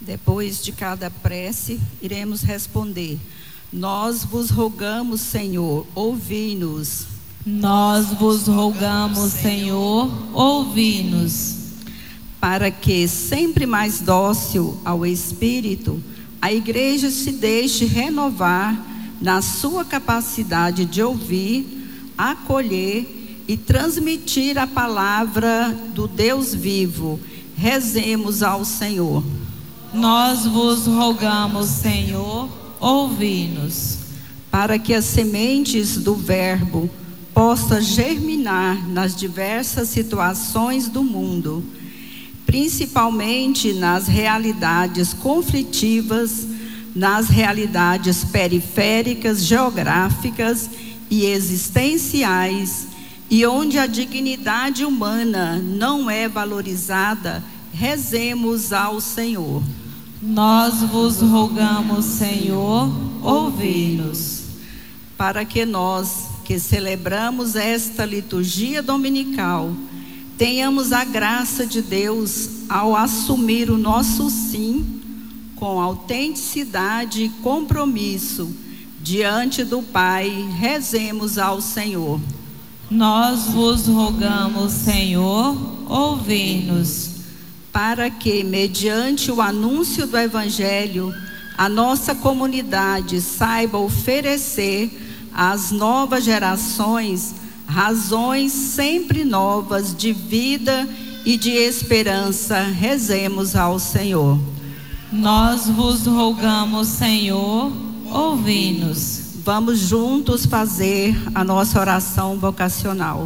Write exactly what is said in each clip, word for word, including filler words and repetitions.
Depois de cada prece, iremos responder: nós vos rogamos, Senhor, ouvi-nos. Nós vos rogamos, Senhor, ouvi-nos. Para que, sempre mais dócil ao Espírito, a Igreja se deixe renovar na sua capacidade de ouvir, acolher e transmitir a palavra do Deus vivo, rezemos ao Senhor. Nós vos rogamos, Senhor, ouvi-nos. Para que as sementes do Verbo possam germinar nas diversas situações do mundo, principalmente nas realidades conflitivas, nas realidades periféricas, geográficas e existenciais, e onde a dignidade humana não é valorizada, rezemos ao Senhor. Nós vos rogamos, Senhor, ouvi-nos. Para que nós, que celebramos esta liturgia dominical, tenhamos a graça de Deus ao assumir o nosso sim com autenticidade e compromisso diante do Pai, rezemos ao Senhor. Nós vos rogamos, Senhor, ouvi-nos. Para que, mediante o anúncio do Evangelho, a nossa comunidade saiba oferecer às novas gerações razões sempre novas de vida e de esperança, rezemos ao Senhor. Nós vos rogamos, Senhor, ouvi-nos. Vamos juntos fazer a nossa oração vocacional.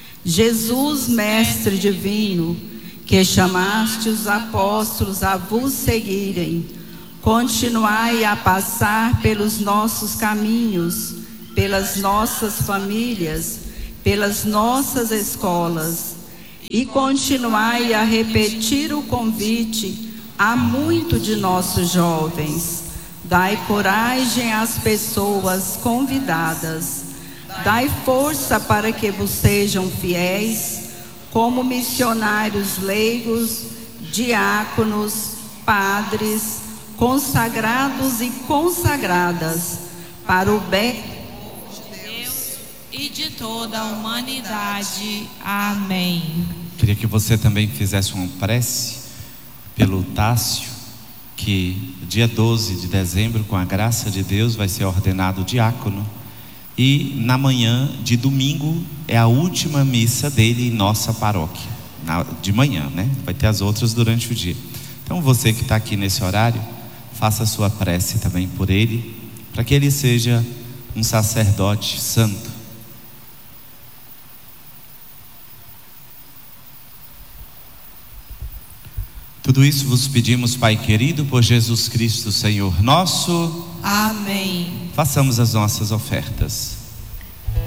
Jesus, Mestre Divino, que chamaste os apóstolos a vos seguirem, continuai a passar pelos nossos caminhos, pelas nossas famílias, pelas nossas escolas, e continuai a repetir o convite a muito de nossos jovens. Dai coragem às pessoas convidadas, dai força para que vos sejam fiéis, como missionários leigos, diáconos, padres, consagrados e consagradas, para o bem de Deus e de toda a humanidade. Amém. Queria que você também fizesse uma prece pelo Tássio, que dia doze de dezembro, com a graça de Deus, vai ser ordenado diácono. E na manhã de domingo é a última missa dele em nossa paróquia, na, de manhã, né? Vai ter as outras durante o dia. Então você que está aqui nesse horário, faça a sua prece também por ele, para que ele seja um sacerdote santo. Tudo isso vos pedimos, Pai querido, por Jesus Cristo, Senhor nosso. Amém. Façamos as nossas ofertas.